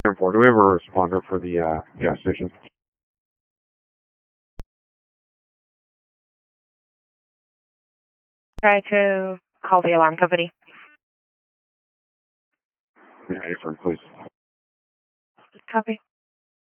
4, do we have a responder for the gas station? Try to call the alarm company. Yeah, please. Copy.